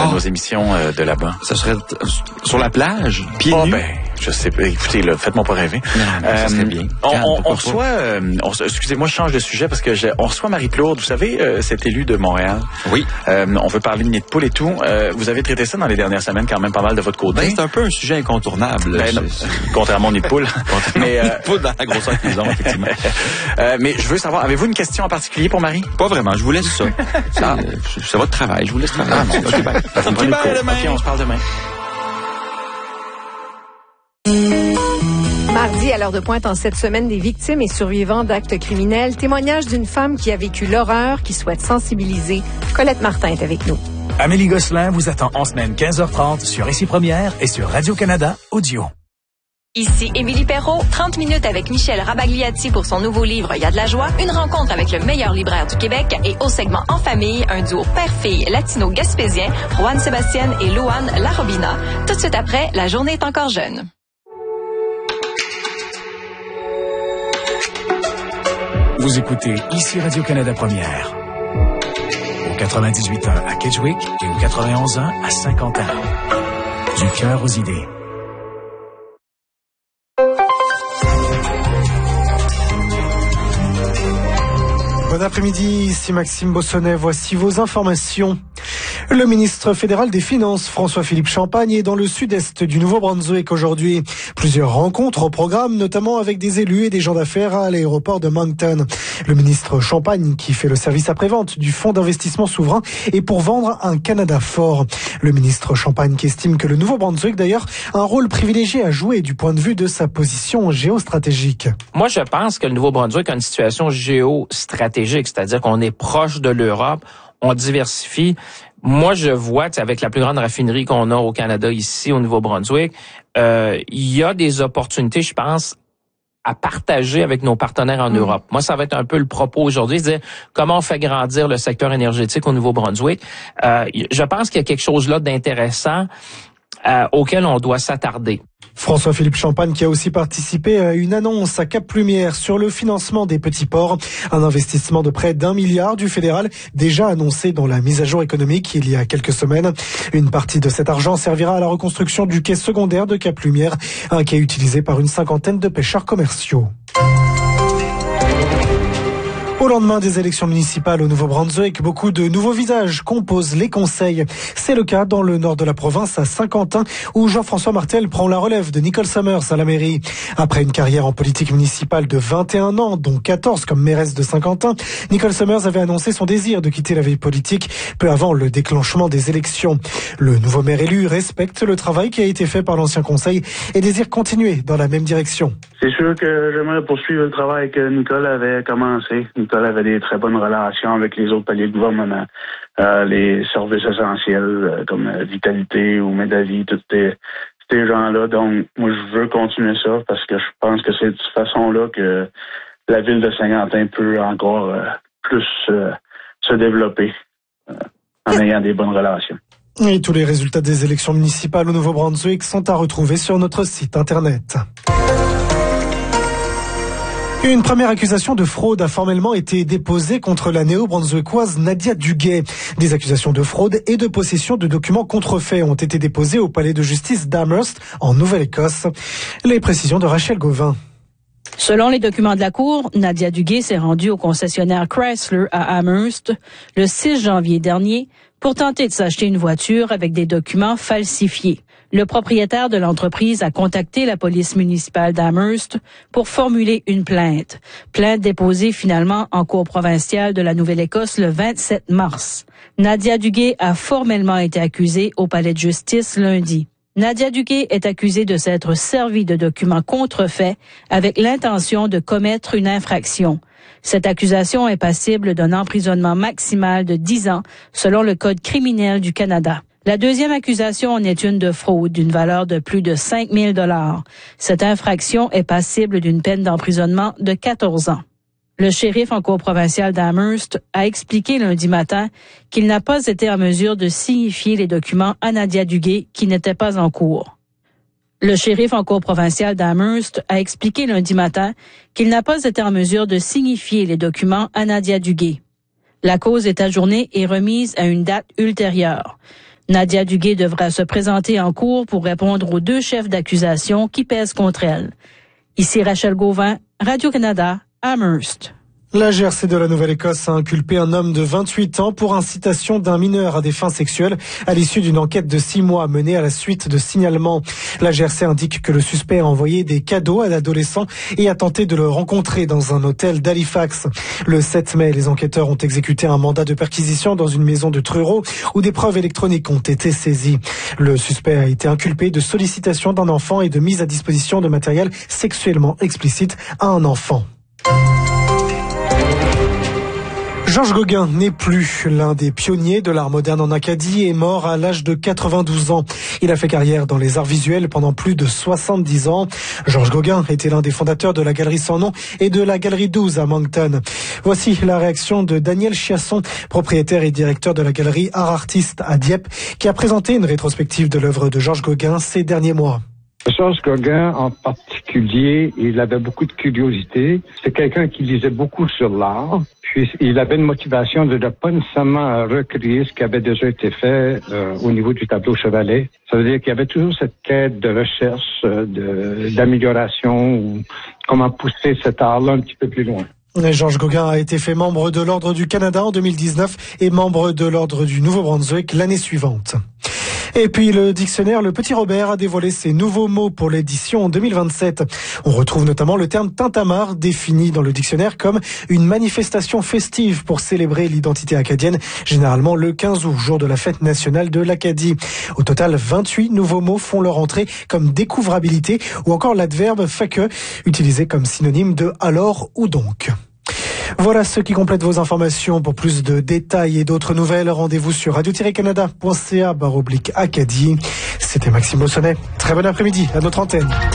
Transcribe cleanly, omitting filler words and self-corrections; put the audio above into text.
nos émissions de là-bas. Ça serait sur la plage, pieds nus? Je sais pas. Écoutez, là, faites-moi pas rêver. Non, ça serait bien. On reçoit... excusez-moi, je change de sujet parce que on reçoit Marie Plourde. Vous savez, cette élue de Montréal. Oui. On veut parler de nid de poule et tout. Vous avez traité ça dans les dernières semaines quand même pas mal de votre côté. C'est un peu un sujet incontournable. Contrairement au nid de poule. Mais poule dans la grosseur qu'ils ont, effectivement. Mais je veux savoir, avez-vous une question en particulier pour Marie? Pas vraiment, je vous laisse ça. C'est votre travail, je vous laisse travailler. OK, bye. OK, on se parle demain. Mardi, à l'heure de pointe en cette semaine des victimes et survivants d'actes criminels, témoignage d'une femme qui a vécu l'horreur, qui souhaite sensibiliser. Colette Martin est avec nous. Amélie Gosselin vous attend en semaine 15h30 sur Ici Première et sur Radio-Canada Audio. Ici Émilie Perrault, 30 minutes avec Michel Rabagliati pour son nouveau livre « Il y a de la joie », une rencontre avec le meilleur libraire du Québec et au segment En famille, un duo père-fille latino-gaspésien, Juan Sébastien et Louane Larobina. Tout de suite après, la journée est encore jeune. Vous écoutez Ici Radio-Canada Première. Au 98.1 à Kedgewick et au 91.1 à Saint-Quentin. Du cœur aux idées. Bon après-midi, ici Maxime Bossonnet, voici vos informations. Le ministre fédéral des Finances, François-Philippe Champagne, est dans le sud-est du Nouveau-Brunswick aujourd'hui. Plusieurs rencontres au programme, notamment avec des élus et des gens d'affaires à l'aéroport de Moncton. Le ministre Champagne, qui fait le service après-vente du Fonds d'investissement souverain, est pour vendre un Canada fort. Le ministre Champagne qui estime que le Nouveau-Brunswick, d'ailleurs, a un rôle privilégié à jouer du point de vue de sa position géostratégique. Moi, je pense que le Nouveau-Brunswick a une situation géostratégique, c'est-à-dire qu'on est proche de l'Europe, on diversifie. Moi, je vois, avec la plus grande raffinerie qu'on a au Canada ici, au Nouveau-Brunswick, il y a des opportunités, je pense, à partager avec nos partenaires en Europe. Moi, ça va être un peu le propos aujourd'hui, c'est-à-dire comment on fait grandir le secteur énergétique au Nouveau-Brunswick. Je pense qu'il y a quelque chose là d'intéressant auquel on doit s'attarder. François-Philippe Champagne qui a aussi participé à une annonce à Cap-Plumière sur le financement des petits ports. Un investissement de près d'1 milliard du fédéral déjà annoncé dans la mise à jour économique il y a quelques semaines. Une partie de cet argent servira à la reconstruction du quai secondaire de Cap-Plumière, un quai utilisé par une cinquantaine de pêcheurs commerciaux. Au lendemain des élections municipales au Nouveau-Brunswick, beaucoup de nouveaux visages composent les conseils. C'est le cas dans le nord de la province, à Saint-Quentin, où Jean-François Martel prend la relève de Nicole Summers à la mairie. Après une carrière en politique municipale de 21 ans, dont 14 comme mairesse de Saint-Quentin, Nicole Summers avait annoncé son désir de quitter la vie politique peu avant le déclenchement des élections. Le nouveau maire élu respecte le travail qui a été fait par l'ancien conseil et désire continuer dans la même direction. C'est sûr que j'aimerais poursuivre le travail que Nicole avait commencé. Nicole avait des très bonnes relations avec les autres paliers de gouvernement, les services essentiels comme Vitalité ou Médavie, tous ces gens-là. Donc, moi, je veux continuer ça parce que je pense que c'est de cette façon-là que la ville de Saint-Quentin peut encore plus se développer en ayant des bonnes relations. Et tous les résultats des élections municipales au Nouveau-Brunswick sont à retrouver sur notre site Internet. Une première accusation de fraude a formellement été déposée contre la néo-brunswickoise Nadia Duguay. Des accusations de fraude et de possession de documents contrefaits ont été déposées au palais de justice d'Amherst, en Nouvelle-Écosse. Les précisions de Rachel Gauvin. Selon les documents de la Cour, Nadia Duguay s'est rendue au concessionnaire Chrysler à Amherst le 6 janvier dernier pour tenter de s'acheter une voiture avec des documents falsifiés. Le propriétaire de l'entreprise a contacté la police municipale d'Amherst pour formuler une plainte. Plainte déposée finalement en cour provinciale de la Nouvelle-Écosse le 27 mars. Nadia Duguay a formellement été accusée au palais de justice lundi. Nadia Duguay est accusée de s'être servie de documents contrefaits avec l'intention de commettre une infraction. Cette accusation est passible d'un emprisonnement maximal de 10 ans selon le Code criminel du Canada. La deuxième accusation en est une de fraude d'une valeur de plus de 5 000 $. Cette infraction est passible d'une peine d'emprisonnement de 14 ans. Le shérif en cour provinciale d'Amherst a expliqué lundi matin qu'il n'a pas été en mesure de signifier les documents à Nadia Duguay qui n'étaient pas en cours. Le shérif en cour provinciale d'Amherst a expliqué lundi matin qu'il n'a pas été en mesure de signifier les documents à Nadia Duguay. La cause est ajournée et remise à une date ultérieure. Nadia Duguay devra se présenter en cours pour répondre aux 2 chefs d'accusation qui pèsent contre elle. Ici Rachel Gauvin, Radio-Canada, Amherst. La GRC de la Nouvelle-Écosse a inculpé un homme de 28 ans pour incitation d'un mineur à des fins sexuelles à l'issue d'une enquête de 6 mois menée à la suite de signalements. La GRC indique que le suspect a envoyé des cadeaux à l'adolescent et a tenté de le rencontrer dans un hôtel d'Halifax. Le 7 mai, les enquêteurs ont exécuté un mandat de perquisition dans une maison de Truro où des preuves électroniques ont été saisies. Le suspect a été inculpé de sollicitation d'un enfant et de mise à disposition de matériel sexuellement explicite à un enfant. Georges Gauguin n'est plus l'un des pionniers de l'art moderne en Acadie et est mort à l'âge de 92 ans. Il a fait carrière dans les arts visuels pendant plus de 70 ans. Georges Gauguin était l'un des fondateurs de la Galerie Sans Nom et de la Galerie 12 à Moncton. Voici la réaction de Daniel Chiasson, propriétaire et directeur de la Galerie Art Artiste à Dieppe, qui a présenté une rétrospective de l'œuvre de Georges Gauguin ces derniers mois. Georges Gauguin, en particulier, il avait beaucoup de curiosité. C'est quelqu'un qui lisait beaucoup sur l'art. Puis, il avait une motivation de ne pas nécessairement recréer ce qui avait déjà été fait au niveau du tableau Chevalet. Ça veut dire qu'il y avait toujours cette quête de recherche, d'amélioration, ou comment pousser cet art-là un petit peu plus loin. Georges Gauguin a été fait membre de l'Ordre du Canada en 2019 et membre de l'Ordre du Nouveau-Brunswick l'année suivante. Et puis le dictionnaire Le Petit Robert a dévoilé ses nouveaux mots pour l'édition 2027. On retrouve notamment le terme tintamarre défini dans le dictionnaire comme une manifestation festive pour célébrer l'identité acadienne, généralement le 15 août, jour de la fête nationale de l'Acadie. Au total, 28 nouveaux mots font leur entrée comme découvrabilité ou encore l'adverbe fait que, utilisé comme synonyme de alors ou donc. Voilà ce qui complète vos informations. Pour plus de détails et d'autres nouvelles, rendez-vous sur radio-canada.ca/Acadie. C'était Maxime Bossonnet. Très bon après-midi à notre antenne.